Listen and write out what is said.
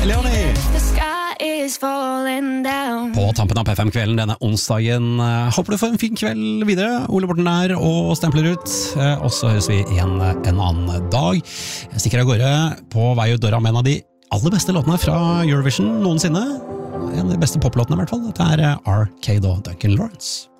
Leonie! The sky is falling down. På tampen av P5-kvelden denne onsdagen. Håper du får en fin kveld videre. Ole Borten der og stempler ut. Og så høres vi igjen en annen dag. Jeg stikker av gårde på vei ut døra med en av de aller beste låtene fra Eurovision noensinne. En av de beste poplåtene i hvert fall. Dette er Arcade og Duncan Lawrence.